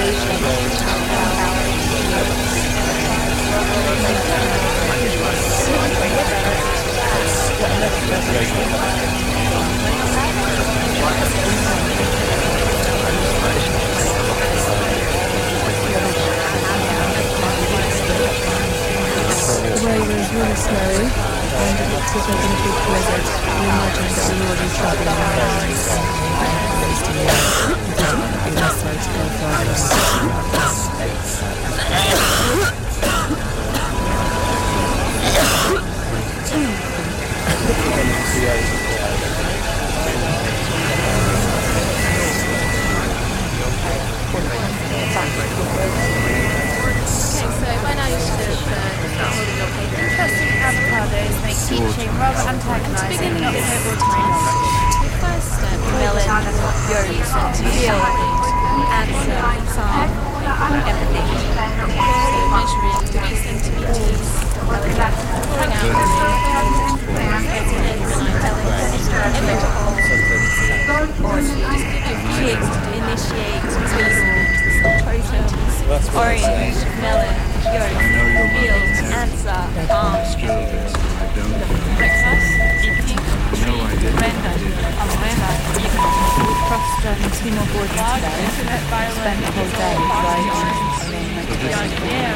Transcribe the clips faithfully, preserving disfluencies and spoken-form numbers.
way was really snowy, and it looks like a big blizzard. We imagine that we will be travelling on the roads and wasting the air. We don't want to be necessary to go further. Okay, so by now you should have uh, holding your paper. Interesting avocados make teaching rather antagonizing, not favorable time. The first step, melon, berries, and peel, answer, psalm, everything. So measuring three centimeters, pouring out or to just give you a few to initiate totems, orange, melon, yolk, peel, answer, palm, breakfast, eating, tree, render, umbrella, Crossed um, two more borders today. Spent the whole day riding along the coast.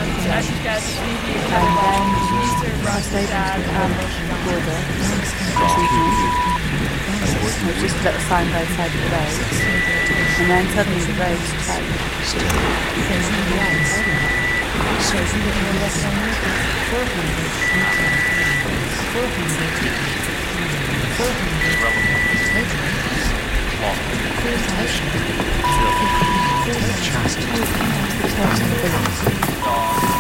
And then crossed over to the Irish border this evening. We were just at the sign by the side of the road. And then suddenly the road changed. Chastity.